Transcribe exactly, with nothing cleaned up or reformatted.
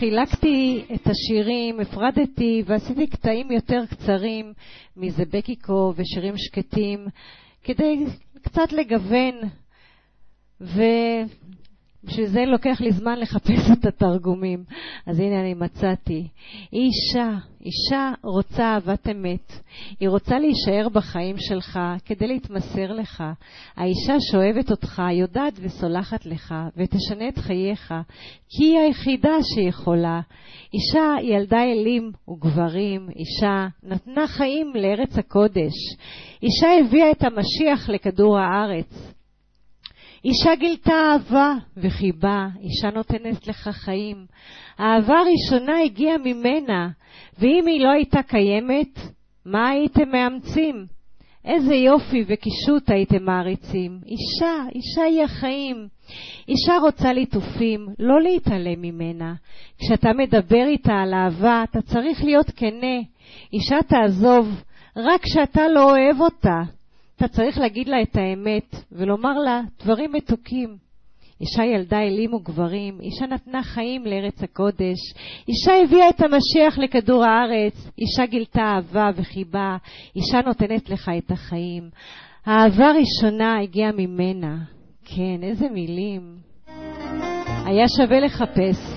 חילקתי את השירים, הפרדתי ועשיתי קטעים יותר קצרים מזה בקיקו ושירים שקטים כדי קצת לגוון, ובשביל זה לוקח לי זמן לחפש את התרגומים. אז הנה אני מצאתי. היא אישה, אישה רוצה אהבת אמת. היא רוצה להישאר בחיים שלך כדי להתמסר לך. האישה שאוהבת אותך, יודעת וסולחת לך ותשנה את חייך, כי היא היחידה שיכולה. אישה ילדה אלים וגברים, אישה נתנה חיים לארץ הקודש. אישה הביאה את המשיח לכדור הארץ. אישה גילתה אהבה וחיבה, אישה נותנת לך חיים. האהבה הראשונה הגיעה ממנה, ואם היא לא הייתה קיימת, מה הייתם מאמצים? איזה יופי וקישוט הייתם מעריצים. אישה, אישה היא החיים. אישה רוצה ליטופים, לא להתעלם ממנה. כשאתה מדבר איתה על אהבה, אתה צריך להיות כנה. אישה תעזוב, רק כשאתה לא אוהב אותה. אתה צריך להגיד לה את האמת ולומר לה דברים מתוקים. אישה ילדה אלים וגברים, אישה נתנה חיים לארץ הקודש, אישה הביאה את המשיח לכדור הארץ, אישה גילתה אהבה וחיבה, אישה נותנת לך את החיים. האהבה הראשונה הגיעה ממנה. כן, איזה מילים. היה שווה לחפש.